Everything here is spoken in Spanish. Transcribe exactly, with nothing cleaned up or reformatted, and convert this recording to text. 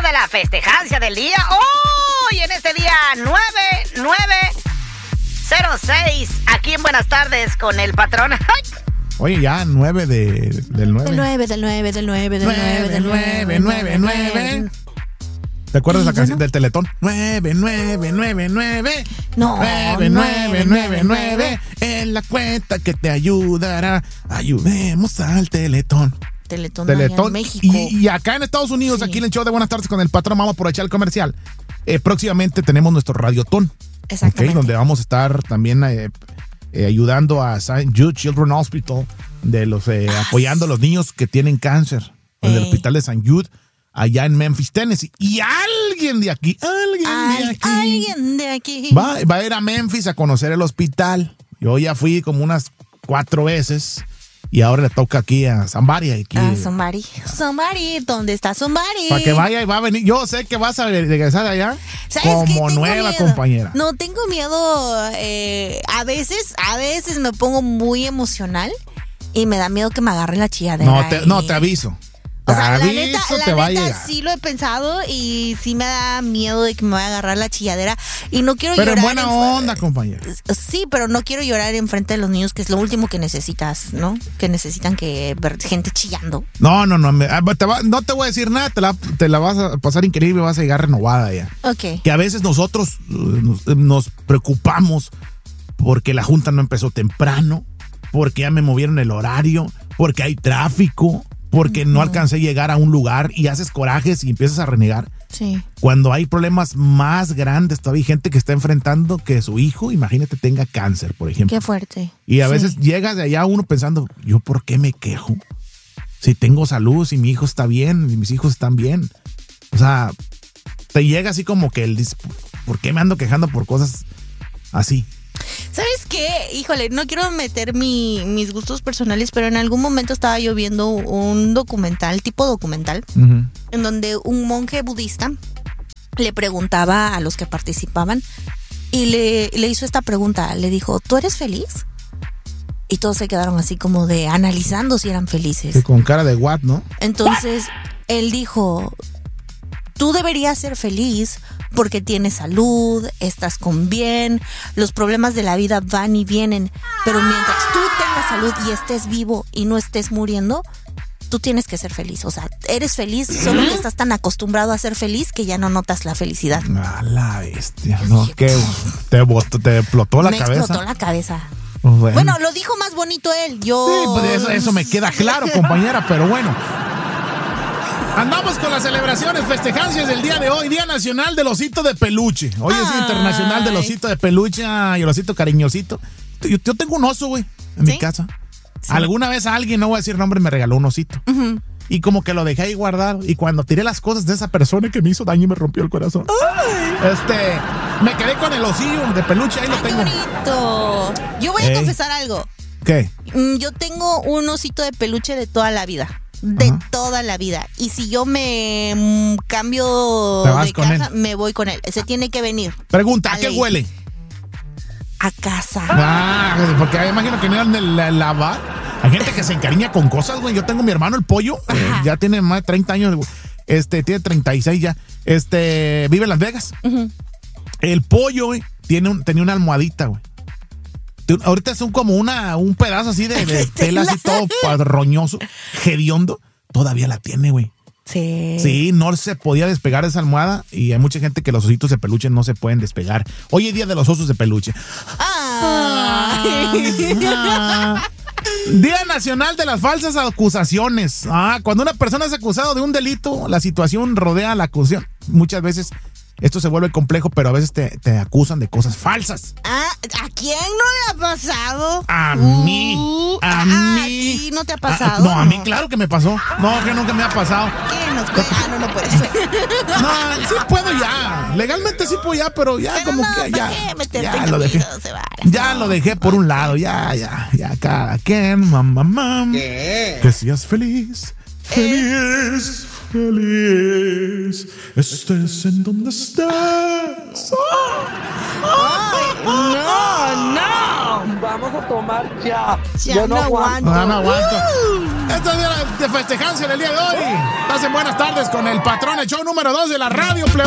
de la festejancia del día. Hoy, en este día nueve nueve cero seis, aquí en Buenas Tardes con el patrón. ¡Ay! Oye, ya, nueve de, del nueve. Del nueve, del nueve, del nueve, del nueve, del nueve, nueve, nueve. ¿Te acuerdas la canción del Teletón? nueve, nueve, nueve, nueve. No, nueve, nueve, nueve, nueve. Es la cuenta que te ayudará. Ayudemos al Teletón. Teletón, Teletón. allá en México. Y, y acá en Estados Unidos, sí. Aquí en el show de Buenas Tardes con el patrón, vamos a aprovechar el comercial. Eh, próximamente tenemos nuestro Radiotón. Exactamente. Okay, donde vamos a estar también eh, eh, ayudando a Saint Jude Children's Hospital, de los eh, ah, apoyando a los niños que tienen cáncer, en el hospital de Saint Jude, allá en Memphis, Tennessee. Y alguien de aquí, alguien Al, de aquí, alguien de aquí va, va a ir a Memphis a conocer el hospital. Yo ya fui como unas cuatro veces. Y ahora le toca aquí a Somebody. Aquí. Ah, Somebody. Somebody, ¿dónde está Somebody? Para que vaya y va a venir. Yo sé que vas a regresar allá como nueva miedo. compañera. No, tengo miedo. Eh, a veces, a veces me pongo muy emocional y me da miedo que me agarre la chilladera. No te, y... no, te aviso. O sea, te la aviso, neta, te la va neta a llegar. sí lo he pensado y sí me da miedo de que me vaya a agarrar la chilladera y no quiero pero llorar. Pero en buena en... onda, compañera. Sí, pero no quiero llorar enfrente de los niños, que es lo último que necesitas, ¿no? Que necesitan que ver gente chillando. No, no, no, me, te va, no te voy a decir nada, te la, te la vas a pasar increíble, vas a llegar renovada ya. Ok. Que a veces nosotros nos, nos preocupamos porque la junta no empezó temprano, porque ya me movieron el horario, porque hay tráfico, porque uh-huh. no alcancé a llegar a un lugar y haces corajes y empiezas a renegar. Sí. Cuando hay problemas más grandes, todavía hay gente que está enfrentando que su hijo, imagínate, tenga cáncer, por ejemplo. Qué fuerte. Y a sí. veces llegas de allá uno pensando, ¿yo por qué me quejo? Si tengo salud, si mi hijo está bien, si mis hijos están bien. O sea, te llega así como que él dice, ¿por qué me ando quejando por cosas así? ¿Sabes qué? Híjole, no quiero meter mi, mis gustos personales, pero en algún momento estaba yo viendo un documental, tipo documental, uh-huh. en donde un monje budista le preguntaba a los que participaban y le, le hizo esta pregunta. Le dijo, ¿tú eres feliz? Y todos se quedaron así como de analizando si eran felices. Sí, con cara de what, ¿no? Entonces, él dijo, tú deberías ser feliz porque tienes salud, estás con bien, los problemas de la vida van y vienen, pero mientras tú tengas salud y estés vivo y no estés muriendo, tú tienes que ser feliz. O sea, eres feliz, solo que estás tan acostumbrado a ser feliz que ya no notas la felicidad. A la bestia, no, que te, botó, te explotó la me cabeza. Me explotó la cabeza. Bueno. bueno, lo dijo más bonito él. Yo. Sí, pues eso, eso me queda claro, compañera, pero bueno. Andamos con las celebraciones, festejancias del día de hoy, Día Nacional del Osito de Peluche. Hoy Ay. es Internacional del Osito de Peluche y el osito cariñosito. Yo, yo tengo un oso, güey, en ¿Sí? mi casa. Sí. Alguna vez a alguien, no voy a decir nombre, me regaló un osito. Uh-huh. Y como que lo dejé ahí guardado. Y cuando tiré las cosas de esa persona que me hizo daño y me rompió el corazón, Ay. este, me quedé con el osillo de peluche, ahí Ay, lo tengo. ¡Qué bonito! Yo voy a Ey. confesar algo. ¿Qué? Yo tengo un osito de peluche de toda la vida. De Ajá. toda la vida. Y si yo me mm, cambio de casa, él? me voy con él. Se tiene que venir. Pregunta, ¿a qué huele? A casa. Ah, porque imagino que no eran de la, lavar. Hay gente que se encariña con cosas, güey. Yo tengo mi hermano, el pollo. Eh, ya tiene más de treinta años. Este, tiene treinta y seis ya. Este, vive en Las Vegas. Uh-huh. El pollo, güey, tiene un, tenía una almohadita, güey. Ahorita es un, como una, un pedazo así de, de tela así todo roñoso, hediondo. Todavía la tiene, güey. Sí. Sí, no se podía despegar esa almohada y hay mucha gente que los ositos de peluche no se pueden despegar. Hoy es día de los osos de peluche. Ah. Ah. Día Nacional de las Falsas Acusaciones. Ah, cuando una persona es acusada de un delito, la situación rodea la acusación. Muchas veces esto se vuelve complejo, pero a veces te, te acusan de cosas falsas. Ah, ¿a quién no le ha pasado? A uh, mí. A, a mí. ¿A ti no te ha pasado? A, no, a mí claro que me pasó. No, que nunca me ha pasado. ¿Qué nos puede? Ah, no, no puede ser. No, sí puedo ya. Legalmente sí puedo ya, pero ya pero como no, que ya. Ya lo dejé. Ya lo dejé por un lado. Ya, ya, ya. Cada quien, mamá, mamá. ¿Qué? Que seas feliz. Feliz. feliz, estés en donde estés. Ay, no, no. Vamos a tomar ya. Ya Yo no aguanto. No, no aguanto. Este es día de festejancia del día de hoy. Pasen buenas tardes con el patrón, el show número dos de la radio.